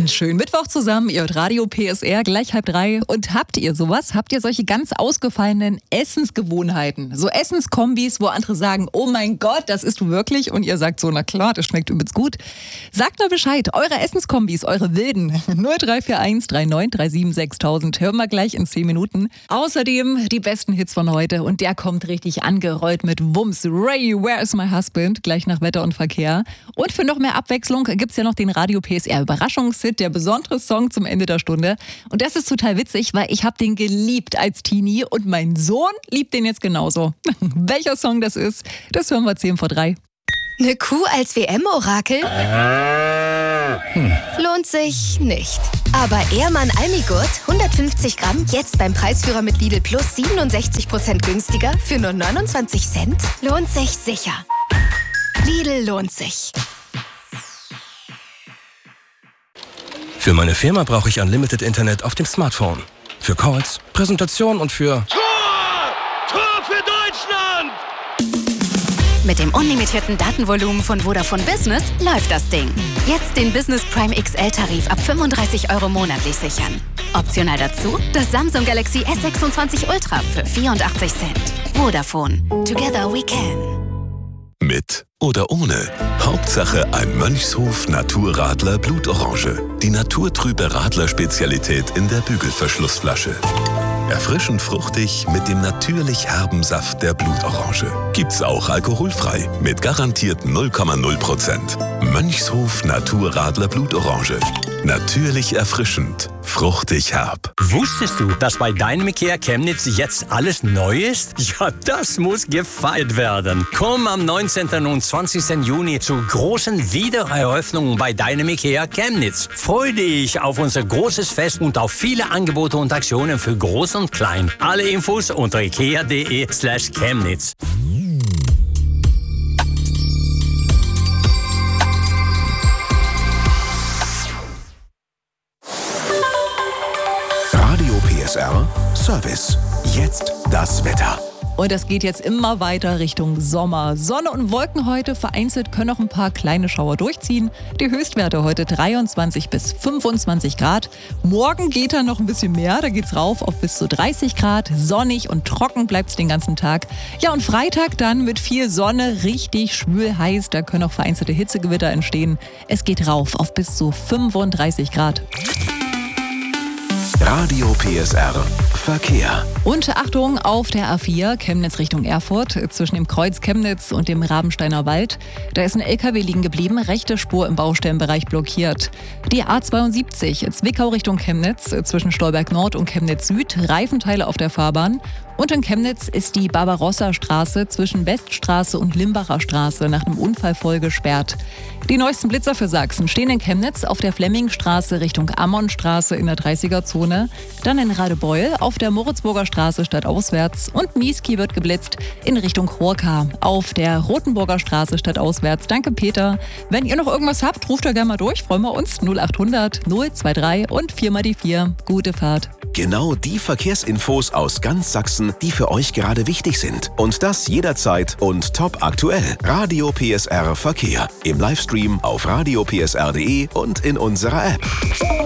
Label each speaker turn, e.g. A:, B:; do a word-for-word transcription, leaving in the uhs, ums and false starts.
A: Einen schönen Mittwoch zusammen. Ihr hört Radio P S R, gleich halb drei. Und habt ihr sowas? Habt ihr solche ganz ausgefallenen Essensgewohnheiten? So Essenskombis, wo andere sagen, oh mein Gott, das isst du wirklich? Und ihr sagt so, na klar, das schmeckt übelst gut. Sagt mal Bescheid, eure Essenskombis, eure wilden. null drei vier eins drei neun drei sieben sechstausend. Hören wir gleich in zehn Minuten. Außerdem die besten Hits von heute. Und der kommt richtig angerollt mit Wumms. Ray, Where is my husband? Gleich nach Wetter und Verkehr. Und für noch mehr Abwechslung gibt's ja noch den Radio P S R Überraschungshit, der besondere Song zum Ende der Stunde. Und das ist total witzig, weil ich habe den geliebt als Teenie und mein Sohn liebt den jetzt genauso. Welcher Song das ist, das hören wir zehn vor drei.
B: Eine Kuh als W M-Orakel? Hm. Lohnt sich nicht. Aber Ehrmann Almigurt, hundertfünfzig Gramm, jetzt beim Preisführer mit Lidl Plus siebenundsechzig Prozent günstiger für nur neunundzwanzig Cent? Lohnt sich sicher. Lidl lohnt sich.
C: Für meine Firma brauche ich Unlimited Internet auf dem Smartphone. Für Calls, Präsentationen und für...
D: Tor! Tor für Deutschland!
E: Mit dem unlimitierten Datenvolumen von Vodafone Business läuft das Ding. Jetzt den Business Prime X L-Tarif ab fünfunddreißig Euro monatlich sichern. Optional dazu das Samsung Galaxy S sechsundzwanzig Ultra für vierundachtzig Cent. Vodafone. Together we can.
F: Mit oder ohne. Hauptsache ein Mönchshof Naturradler Blutorange. Die naturtrübe Radler-Spezialität in der Bügelverschlussflasche. Erfrischend fruchtig mit dem natürlich herben Saft der Blutorange. Gibt's auch alkoholfrei mit garantierten null Komma null Prozent. Mönchshof Naturradler Blutorange. Natürlich erfrischend, fruchtig herb.
G: Wusstest du, dass bei deinem IKEA Chemnitz jetzt alles neu ist? Ja, das muss gefeiert werden. Komm am neunzehnten und zwanzigsten Juni zu großen Wiedereröffnungen bei deinem IKEA Chemnitz. Freu dich auf unser großes Fest und auf viele Angebote und Aktionen für Groß und Klein. Alle Infos unter ikea.de slash Chemnitz.
F: Radio P S R Service. Jetzt das Wetter.
A: Und es geht jetzt immer weiter Richtung Sommer. Sonne und Wolken heute, vereinzelt können auch ein paar kleine Schauer durchziehen. Die Höchstwerte heute dreiundzwanzig bis fünfundzwanzig Grad. Morgen geht da noch ein bisschen mehr, da geht's rauf auf bis zu dreißig Grad. Sonnig und trocken bleibt's den ganzen Tag. Ja, und Freitag dann mit viel Sonne, richtig schwül heiß. Da können auch vereinzelte Hitzegewitter entstehen. Es geht rauf auf bis zu fünfunddreißig Grad.
F: Radio P S R Verkehr.
A: Und Achtung auf der A vier, Chemnitz Richtung Erfurt, zwischen dem Kreuz Chemnitz und dem Rabensteiner Wald. Da ist ein L K W liegen geblieben, rechte Spur im Baustellenbereich blockiert. Die A zweiundsiebzig, Zwickau Richtung Chemnitz, zwischen Stolberg Nord und Chemnitz Süd, Reifenteile auf der Fahrbahn. Und in Chemnitz ist die Barbarossa-Straße zwischen Weststraße und Limbacher Straße nach einem Unfall voll gesperrt. Die neuesten Blitzer für Sachsen stehen in Chemnitz auf der Flemmingstraße Richtung Ammonstraße in der dreißiger-Zone, dann in Radebeul auf der Moritzburger Straße stadtauswärts und Mieski wird geblitzt in Richtung Chorka auf der Rotenburger Straße stadtauswärts. Danke Peter. Wenn ihr noch irgendwas habt, ruft da gerne mal durch, freuen wir uns. null achthundert null drei und vier mal die vier. Gute Fahrt.
F: Genau die Verkehrsinfos aus ganz Sachsen, die für euch gerade wichtig sind. Und das jederzeit und top aktuell. Radio P S R Verkehr. Im Livestream auf radio p s r punkt d e und in unserer App.